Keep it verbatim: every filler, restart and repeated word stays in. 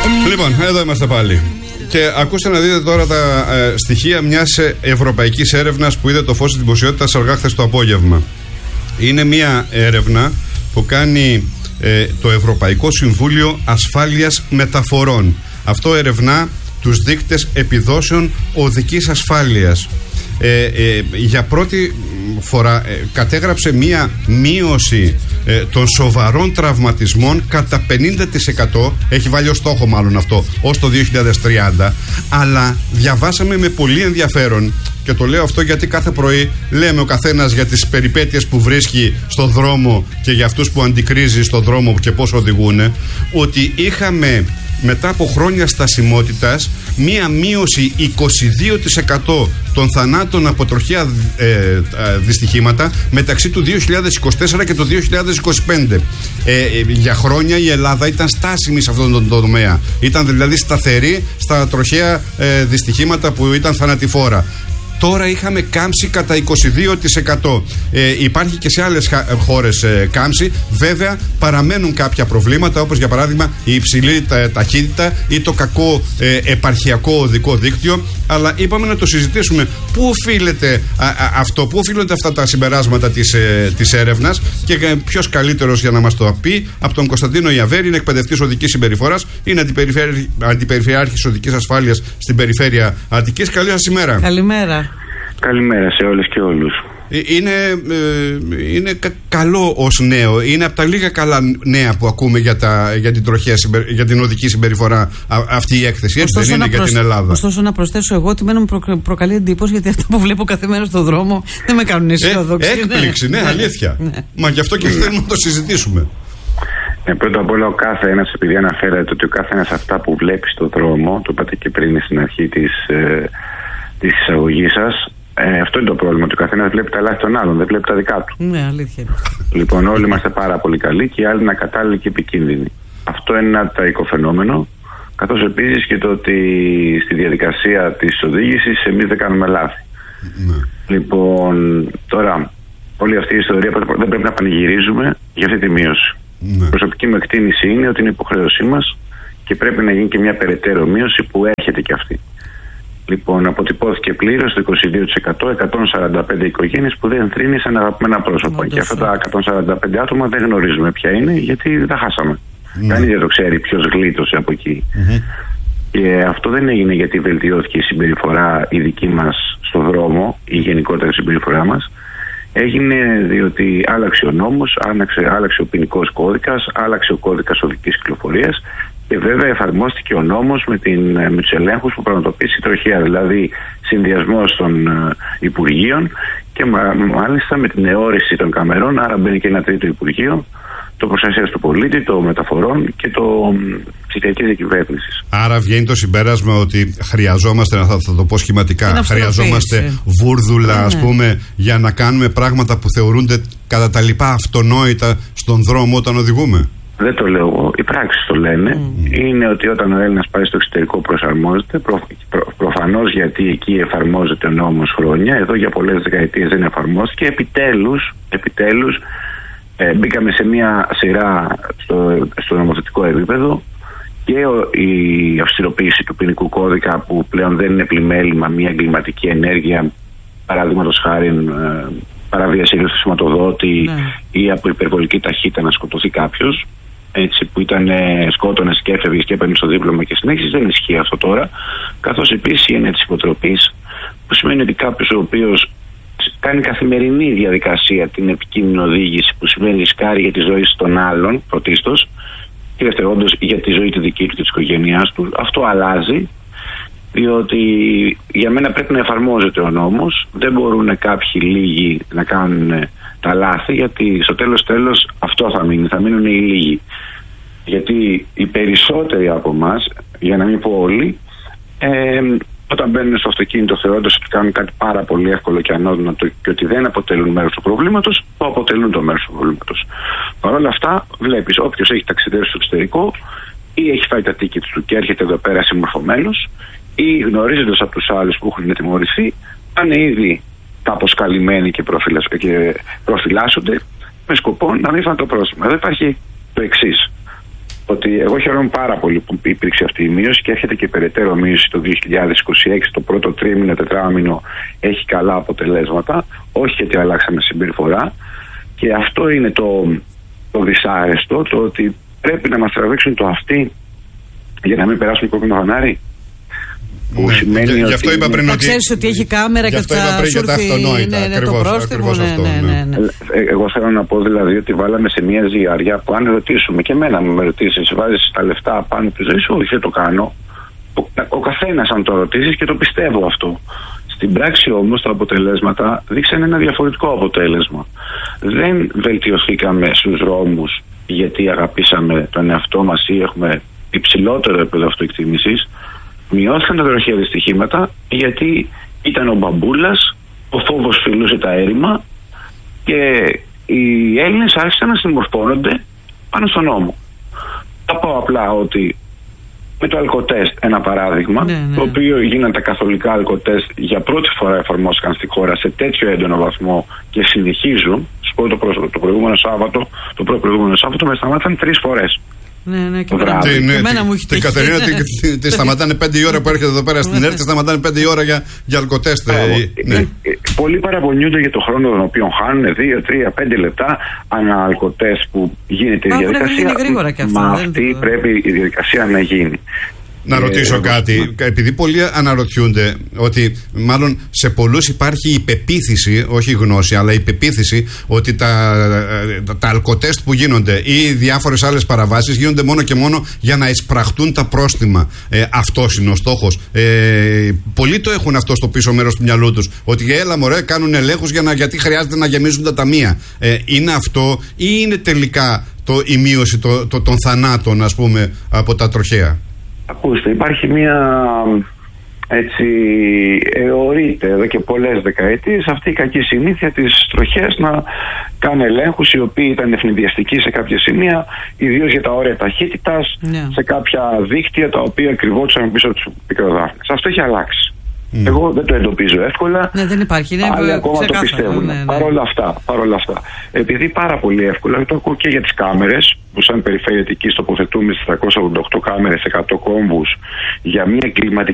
Λοιπόν, εδώ είμαστε πάλι. Και ακούστε να δείτε τώρα τα ε, στοιχεία μιας ευρωπαϊκής έρευνας που είδε το φως της δημοσιότητας αργά χθες το απόγευμα. Είναι μια έρευνα που κάνει ε, το Ευρωπαϊκό Συμβούλιο Ασφάλειας Μεταφορών. Αυτό ερευνά τους δείκτες επιδόσεων οδικής ασφάλειας. Ε, ε, για πρώτη φορά ε, κατέγραψε μία μείωση ε, των σοβαρών τραυματισμών κατά πενήντα τοις εκατό. Έχει βάλει ως στόχο μάλλον αυτό ως το δύο χιλιάδες τριάντα. Αλλά διαβάσαμε με πολύ ενδιαφέρον, και το λέω αυτό γιατί κάθε πρωί λέμε ο καθένας για τις περιπέτειες που βρίσκει στο δρόμο και για αυτούς που αντικρίζει στο δρόμο και πώς οδηγούν, ότι είχαμε μετά από χρόνια στασιμότητας μία μείωση είκοσι δύο τοις εκατό των θανάτων από τροχαία ε, ε, δυστυχήματα μεταξύ του δύο χιλιάδες είκοσι τέσσερα και του δύο χιλιάδες είκοσι πέντε. Ε, ε, για χρόνια η Ελλάδα ήταν στάσιμη σε αυτόν τον τομέα. Ήταν δηλαδή σταθερή στα τροχαία ε, δυστυχήματα που ήταν θανατηφόρα. Τώρα είχαμε κάμψη κατά είκοσι δύο τοις εκατό. Ε, υπάρχει και σε άλλες χώρες ε, κάμψη. Βέβαια παραμένουν κάποια προβλήματα, όπως για παράδειγμα η υψηλή τα, ταχύτητα ή το κακό ε, επαρχιακό οδικό δίκτυο. Αλλά είπαμε να το συζητήσουμε. Πού οφείλεται α, α, αυτό, πού οφείλονται αυτά τα συμπεράσματα της, ε, της έρευνας, και ε, ποιος καλύτερος για να μας το πει από τον Κωνσταντίνο Ιαβέρη. Είναι εκπαιδευτής οδικής συμπεριφοράς, είναι αντιπεριφερειάρχης οδικής ασφάλειας στην περιφέρεια Αττικής. Καλή σας ημέρα. Καλημέρα. Καλημέρα σε όλες και όλους. Είναι, ε, είναι κα, καλό ως νέο. Είναι από τα λίγα καλά νέα που ακούμε για, τα, για, την, τροχαία, για την οδική συμπεριφορά α, αυτή η έκθεση. Έτσι δεν είναι για προσ... την Ελλάδα. Ωστόσο να προσθέσω εγώ ότι μένω μου προ... προκαλεί εντύπωση, γιατί αυτά που βλέπω κάθε μέρα στον δρόμο δεν με κάνουν αισιόδοξη. Ε, έκπληξη, ναι, ναι, αλήθεια. Ναι. Μα γι' αυτό και θέλουμε να το συζητήσουμε. Ε, πρώτα απ' όλα, ο κάθε ένας, επειδή αναφέρατε ότι ο κάθε ένας αυτά που βλέπει στον δρόμο, το είπατε και πριν στην αρχή της, ε, της εισαγωγής σας. Ε, αυτό είναι το πρόβλημα. Ότι ο καθένας βλέπει τα λάθη των άλλων, δεν βλέπει τα δικά του. Ναι, αλήθεια. Λοιπόν, όλοι είμαστε πάρα πολύ καλοί και οι άλλοι είναι ακατάλληλοι και επικίνδυνοι. Αυτό είναι ένα τραγικό φαινόμενο. Καθώς επίσης και το ότι στη διαδικασία της οδήγησης εμείς δεν κάνουμε λάθη. Ναι. Λοιπόν, τώρα, όλη αυτή η ιστορία δεν πρέπει να πανηγυρίζουμε για αυτή τη μείωση. Ναι. Η προσωπική μου εκτίμηση είναι ότι είναι υποχρέωσή μας και πρέπει να γίνει και μια περαιτέρω μείωση που έρχεται και αυτή. Λοιπόν, αποτυπώθηκε πλήρως το είκοσι δύο τοις εκατό, εκατόν σαράντα πέντε οικογένειες που δεν θρήνησαν αγαπημένα πρόσωπα. Και αυτά τα εκατόν σαράντα πέντε άτομα δεν γνωρίζουμε ποια είναι, γιατί τα χάσαμε. Mm. Κανείς δεν το ξέρει ποιος γλίτωσε από εκεί. Mm-hmm. Και αυτό δεν έγινε γιατί βελτιώθηκε η συμπεριφορά η δική μας στον δρόμο, η γενικότερη συμπεριφορά μας. Έγινε διότι άλλαξε ο νόμος, άλλαξε, άλλαξε ο ποινικός κώδικας, άλλαξε ο κώδικας οδικής κυκλοφορίας. Και βέβαια εφαρμόστηκε ο νόμος με, την, με τους ελέγχους που πραγματοποιήσει η τροχέα, δηλαδή συνδυασμός των uh, Υπουργείων και μα, μάλιστα με την αιώρηση των καμερών, άρα μπαίνει και ένα τρίτο Υπουργείο, το προστασίας του πολίτη, το μεταφορών και το ψηφιακής διακυβέρνησης. Άρα βγαίνει το συμπέρασμα ότι χρειαζόμαστε, θα, θα το πω σχηματικά, χρειαζόμαστε βούρδουλα, ας πούμε, για να κάνουμε πράγματα που θεωρούνται κατά τα λοιπά αυτονόητα στον δρόμο όταν οδηγούμε. Δεν το λέω εγώ, οι πράξεις το λένε. Mm. Είναι ότι όταν ο Έλληνας πάει στο εξωτερικό προσαρμόζεται, προ, προ, προφανώς γιατί εκεί εφαρμόζεται ο νόμος χρόνια, εδώ για πολλές δεκαετίες δεν εφαρμόστηκε. Επιτέλους, επιτέλους ε, μπήκαμε σε μια σειρά στο, στο νομοθετικό επίπεδο και ο, η αυστηροποίηση του ποινικού κώδικα, που πλέον δεν είναι πλημέλημα μια εγκληματική ενέργεια, παραδείγματος χάρη ε, παραβίαση του σηματοδότη mm. ή από υπερβολική ταχύτητα να σκοτωθεί κάποιος. Έτσι, που ήταν σκότωνες και έφευγες και έπαιρνες το δίπλωμα και συνέχιζες, δεν ισχύει αυτό τώρα. Καθώς επίσης είναι της υποτροπής, που σημαίνει ότι κάποιος ο οποίος κάνει καθημερινή διαδικασία την επικίνδυνη οδήγηση, που σημαίνει ρισκάρει για τη ζωή των άλλων πρωτίστως και δευτερόντως για τη ζωή τη δική του και της οικογένειάς του, αυτό αλλάζει. Διότι για μένα πρέπει να εφαρμόζεται ο νόμος, δεν μπορούν κάποιοι λίγοι να κάνουν τα λάθη, γιατί στο τέλος τέλος αυτό θα μείνει, θα μείνουν οι λίγοι. Γιατί οι περισσότεροι από εμάς, για να μην πω όλοι, ε, όταν μπαίνουν στο αυτοκίνητο θεωρώντας ότι κάνουν κάτι πάρα πολύ εύκολο και ανώδυνατο και ότι δεν αποτελούν μέρος του προβλήματος, το αποτελούν το μέρος του προβλήματος. Παρ' όλα αυτά, βλέπεις όποιος έχει ταξιδέψει στο εξωτερικό ή έχει φάει τα tickets του και έρχεται εδώ πέρα συμμορφωμένος, ή γνωρίζοντας από τους άλλους που έχουν τιμωρηθεί, είναι ήδη τα αποσκαλυμμένοι και, και προφυλάσσονται με σκοπό να μην φάνε το πρόστιμο. Εδώ υπάρχει το εξής. ότι εγώ χαίρομαι πάρα πολύ που υπήρξε αυτή η μείωση και έρχεται και περαιτέρω μείωση το δύο χιλιάδες είκοσι έξι. Το πρώτο τρίμηνο, τετράμηνο έχει καλά αποτελέσματα, όχι γιατί αλλάξαμε συμπεριφορά. Και αυτό είναι το, το δυσάρεστο, το ότι πρέπει να μας τραβήξουν το αυτί για να μην περάσουμε κόκκινο φανάρι. Που ναι, σημαίνει γι' ότι αυτό είπα πριν ότι. Ξέρεις ότι έχει κάμερα και αυτά. Είπα πριν για τα αυτονόητα. Ναι, ναι, ακριβώς, το πρόστιμο, ακριβώς ναι, αυτό, ναι, ναι, ναι. Ε, εγώ θέλω να πω δηλαδή ότι βάλαμε σε μια ζυγαριά που αν ρωτήσουμε και εμένα με ρωτήσει, βάζεις τα λεφτά πάνω τη ζωή σου, όχι δεν το κάνω. Ο, ο καθένας αν το ρωτήσεις και το πιστεύω αυτό. Στην πράξη όμως τα αποτελέσματα δείξαν ένα διαφορετικό αποτέλεσμα. Δεν βελτιωθήκαμε στους δρόμους γιατί αγαπήσαμε τον εαυτό μας ή έχουμε υψηλότερο επίπεδο αυτοεκτίμησης. Μειώθηκαν τα τροχαία δυστυχήματα γιατί ήταν ο μπαμπούλας, ο φόβος φιλούσε τα έρημα και οι Έλληνες άρχισαν να συμμορφώνονται πάνω στον νόμο. Θα πω απλά ότι με το αλκοτέστ ένα παράδειγμα, ναι, ναι. το οποίο γίνανε τα καθολικά αλκοτέστ για πρώτη φορά εφαρμόστηκαν στη χώρα σε τέτοιο έντονο βαθμό και συνεχίζουν. Σου πω το, προ, το προηγούμενο Σάββατο, το προηγούμενο Σάββατο με σταμάτησαν τρεις φορές. Ναι, ναι, και εμένα μου έχει τύχει. Την Κατερίνα τη σταματάνε πέντε η ώρα που έρχεται εδώ πέρα στην ΕΡΤ, τη σταματάνε πέντε η ώρα για, για αλκοτέστ. Ναι. Πολλοί παραπονιούνται για τον χρόνο τον οποίο χάνουν δύο, τρία, πέντε λεπτά ανά αλκοτέστ που γίνεται η διαδικασία. Μα αυτή πρέπει η διαδικασία να γίνει. Να ρωτήσω ε, κάτι, επειδή πολλοί αναρωτιούνται ότι μάλλον σε πολλούς υπάρχει η πεποίθηση, όχι η γνώση, αλλά η πεποίθηση ότι τα, τα, τα αλκοτέστ που γίνονται ή διάφορες άλλες παραβάσεις γίνονται μόνο και μόνο για να εισπραχτούν τα πρόστιμα. Ε, αυτός είναι ο στόχος. Ε, πολλοί το έχουν αυτό στο πίσω μέρος του μυαλού τους, ότι έλα μωρέ κάνουν ελέγχους για να, γιατί χρειάζεται να γεμίζουν τα ταμεία. Ε, είναι αυτό ή είναι τελικά το, η μείωση το, το, των θανάτων, ας πούμε, από τα τροχαία? Ακούστε, υπάρχει μια, έτσι, εωρείται εδώ και πολλές δεκαετίες αυτή η κακή συνήθεια της τροχέας να κάνει ελέγχους οι οποίοι ήταν ευνηδιαστικοί σε κάποια σημεία, ιδίως για τα όρια ταχύτητας, yeah. σε κάποια δίκτυα τα οποία κρυβόντουσαν πίσω από τους μικροδάφνες. Αυτό έχει αλλάξει. Mm. Εγώ δεν το εντοπίζω εύκολα. Ναι, δεν υπάρχει. Είναι άλλοι ακόμα ξεκάθαρο, το πιστεύουν. Ναι, ναι. Παρ' όλα αυτά, παρόλα αυτά, επειδή πάρα πολύ εύκολα, το ακούω και για τις κάμερες, που σαν περιφερειατική τοποθετούμε στις τριακόσιες ογδόντα οκτώ κάμερες, εκατό κόμβους για μια κλιματική